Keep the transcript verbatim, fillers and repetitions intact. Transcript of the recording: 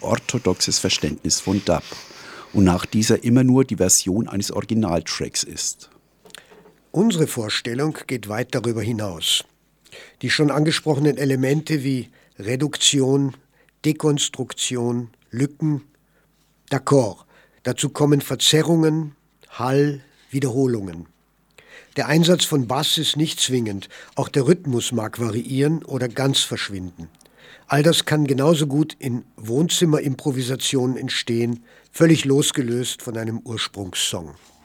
orthodoxes Verständnis von Dub, wonach dieser immer nur die Version eines Originaltracks ist. Unsere Vorstellung geht weit darüber hinaus. Die schon angesprochenen Elemente wie Reduktion, Dekonstruktion, Lücken, d'accord. Dazu kommen Verzerrungen, Hall, Wiederholungen. Der Einsatz von Bass ist nicht zwingend, auch der Rhythmus mag variieren oder ganz verschwinden. All das kann genauso gut in Wohnzimmerimprovisationen entstehen, völlig losgelöst von einem Ursprungssong.